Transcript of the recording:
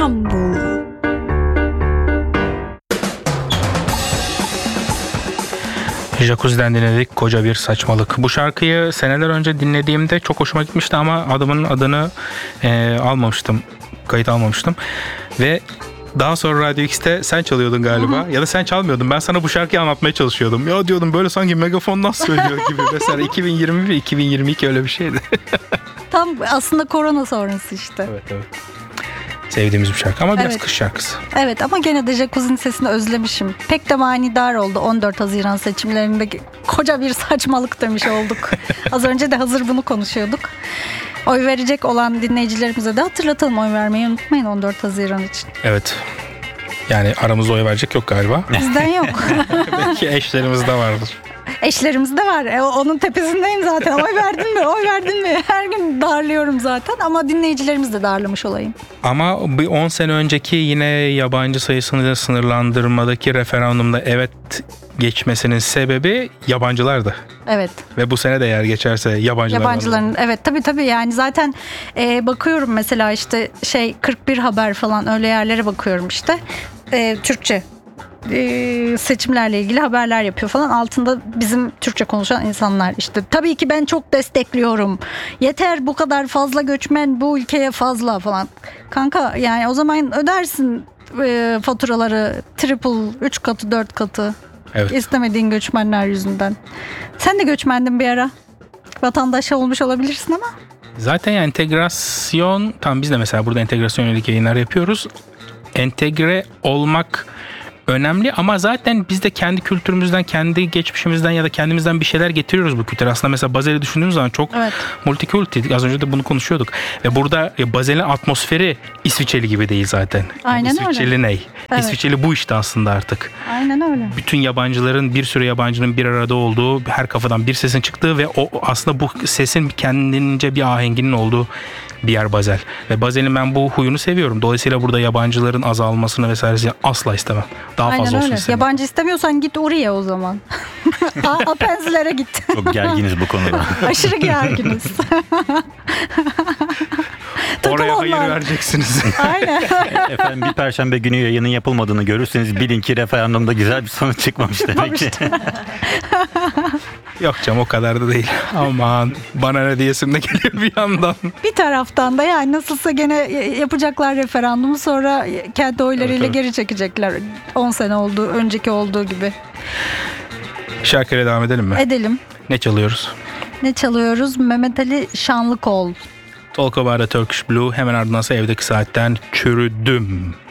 İstanbul. Jacuzzi'den dinledik, Koca Bir Saçmalık. Bu şarkıyı seneler önce dinlediğimde çok hoşuma gitmişti ama adamın adını kayıt almamıştım. Ve daha sonra Radyo X'te sen çalıyordun galiba. Ya da sen çalmıyordun. Ben sana bu şarkıyı anlatmaya çalışıyordum. Ya diyordum böyle sanki megafondan söylüyor gibi. Mesela 2021, 2022 öyle bir şeydi. Tam aslında korona sonrası işte. Evet. Sevdiğimiz bir şarkı ama biraz Evet. kış şarkısı. Evet ama gene de Jacuzzi'nin sesini özlemişim. Pek de manidar oldu 14 Haziran seçimlerinde. Koca bir saçmalık demiş olduk. Az önce de hazır bunu konuşuyorduk. Oy verecek olan dinleyicilerimize de hatırlatalım, oy vermeyi unutmayın 14 Haziran için. Evet. Yani aramızda oy verecek yok galiba. Bizden yok. Belki eşlerimizde vardır. Eşlerimiz de var. Onun tepesindeyim zaten. Oy verdin mi? Oy verdin mi? Her gün darlıyorum zaten ama dinleyicilerimiz de darlamış olayım. Ama bir 10 sene önceki yine yabancı sayısını sınırlandırmadaki referandumda evet geçmesinin sebebi yabancılardı. Evet. Ve bu sene de eğer geçerse Yabancıların evet tabii yani zaten bakıyorum mesela işte 41 Haber falan öyle yerlere bakıyorum işte. Türkçe seçimlerle ilgili haberler yapıyor falan, altında bizim Türkçe konuşan insanlar işte tabii ki ben çok destekliyorum, yeter bu kadar fazla göçmen bu ülkeye fazla falan. Kanka yani o zaman ödersin faturaları triple 3 katı 4 katı. Evet. İstemediğin göçmenler yüzünden. Sen de göçmendin bir ara. Vatandaş olmuş olabilirsin ama. Zaten yani entegrasyon, tam biz de mesela burada entegrasyon yönelik yayınlar yapıyoruz. Entegre olmak önemli ama zaten biz de kendi kültürümüzden, kendi geçmişimizden ya da kendimizden bir şeyler getiriyoruz bu kültüre. Aslında mesela Basel'i düşündüğümüz zaman çok multikulti. Az önce de bunu konuşuyorduk. Ve burada Basel'in atmosferi İsviçreli gibi değil zaten. Aynen öyle. İsviçreli ne? Evet. İsviçreli bu işte aslında artık. Aynen öyle. Bütün yabancıların, bir sürü yabancının bir arada olduğu, her kafadan bir sesin çıktığı ve o aslında bu sesin kendince bir ahenginin olduğu bir yer Basel. Ve Basel'in ben bu huyunu seviyorum. Dolayısıyla burada yabancıların azalmasını vesairesini asla istemem. Daha Aynen fazla olsun öyle. istemem. Yabancı istemiyorsan git oraya o zaman. Apenzilere git. Çok gerginiz bu konuda. Aşırı gerginiz. Oraya hayır onlar. vereceksiniz. Aynen. Efendim bir perşembe günü yayının yapılmadığını görürseniz bilin ki referandumda güzel bir sonuç çıkmamış demek ki. Yok canım, o kadar da değil. Aman bana ne diyesim de geliyor bir yandan. Bir taraftan da yani nasılsa gene yapacaklar referandumu, sonra kendi oylarıyla Evet. geri çekecekler. 10 sene oldu, önceki olduğu gibi. Şarkıyla devam edelim mi? Edelim. Ne çalıyoruz? Ne çalıyoruz? Mehmet Ali Şanlıkol. Talk About a Turkish Blue, hemen ardından Evdeki Saatten Çürüdüm.